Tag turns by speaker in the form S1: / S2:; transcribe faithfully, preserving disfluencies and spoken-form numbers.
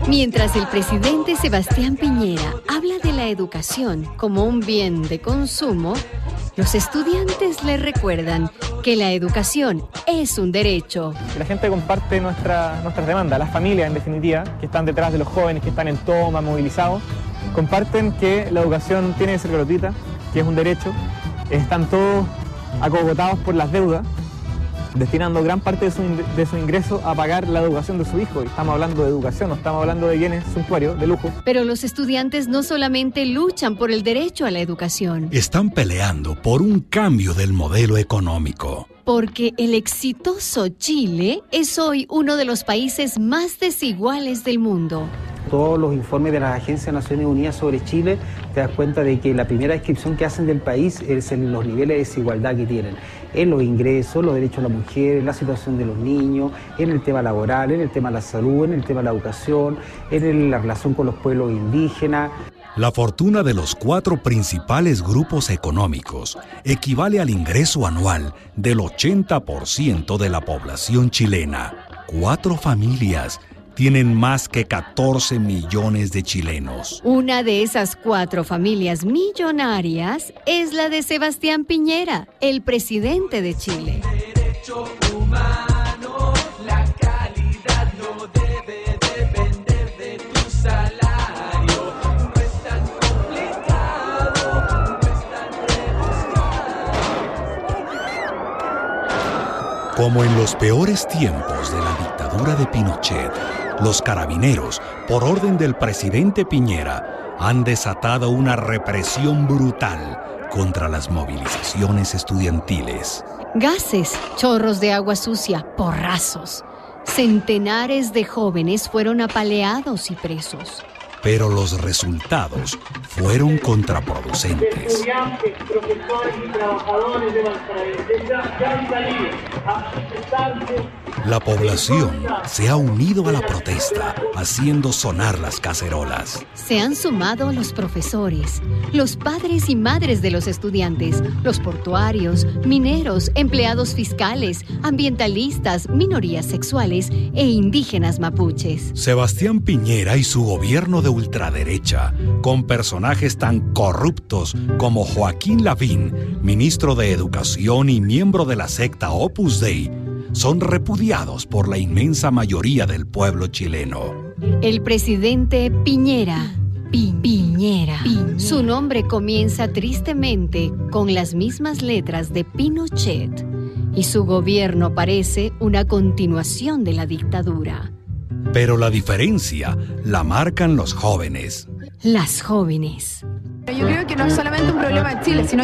S1: Mientras el presidente Sebastián Piñera habla de la educación como un bien de consumo, los estudiantes le recuerdan que la educación es un derecho.
S2: La gente comparte nuestra, nuestras demandas, las familias en definitiva, que están detrás de los jóvenes, que están en toma, movilizados, comparten que la educación tiene que ser gratuita, que es un derecho, están todos acogotados por las deudas, destinando gran parte de su, de su ingreso a pagar la educación de su hijo. Y estamos hablando de educación, no estamos hablando de bienes suntuarios, de lujo.
S1: Pero los estudiantes no solamente luchan por el derecho a la educación.
S3: Están peleando por un cambio del modelo económico.
S1: Porque el exitoso Chile es hoy uno de los países más desiguales del mundo.
S4: Todos los informes de las Agencias de Naciones Unidas sobre Chile te das cuenta de que la primera descripción que hacen del país es en los niveles de desigualdad que tienen, en los ingresos, los derechos de la mujer, en la situación de los niños, en el tema laboral, en el tema de la salud, en el tema de la educación, en la relación con los pueblos indígenas.
S3: La fortuna de los cuatro principales grupos económicos equivale al ingreso anual del ochenta por ciento de la población chilena. Cuatro familias tienen más que catorce millones de chilenos.
S1: Una de esas cuatro familias millonarias es la de Sebastián Piñera, el presidente de Chile. Derecho humano, la calidad no debe depender de tu salario. No es tan complicado, no es tan
S3: rebuscado. Como en los peores tiempos de la dictadura de Pinochet, los carabineros, por orden del presidente Piñera, han desatado una represión brutal contra las movilizaciones estudiantiles.
S1: Gases, chorros de agua sucia, porrazos. Centenares de jóvenes fueron apaleados y presos.
S3: Pero los resultados fueron contraproducentes.
S5: Estudiantes, profesores y trabajadores de Valparaíso ya han salido a manifestarse.
S3: La población se ha unido a la protesta, haciendo sonar las cacerolas.
S1: Se han sumado los profesores, los padres y madres de los estudiantes, los portuarios, mineros, empleados fiscales, ambientalistas, minorías sexuales e indígenas mapuches.
S3: Sebastián Piñera y su gobierno de ultraderecha, con personajes tan corruptos como Joaquín Lavín, ministro de Educación y miembro de la secta Opus Dei, son repudiados por la inmensa mayoría del pueblo chileno.
S1: El presidente Piñera, Pi, Piñera, Piñera, su nombre comienza tristemente con las mismas letras de Pinochet y su gobierno parece una continuación de la dictadura.
S3: Pero la diferencia la marcan los jóvenes.
S1: Las jóvenes.
S6: Yo creo que no es solamente un problema de Chile, sino